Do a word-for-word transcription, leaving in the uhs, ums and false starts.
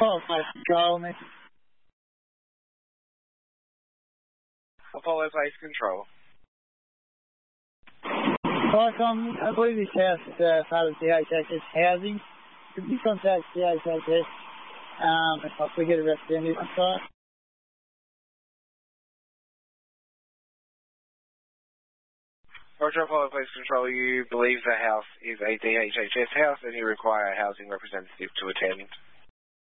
Apollo Place Control, mate. Apollo Place Control. Like, um, I believe this house is uh, part of C H H S housing. Could you contact C H H S um, if we get a representative on site? Roger, Apollo Police Control, you believe the house is a D H H S house and you require a housing representative to attend.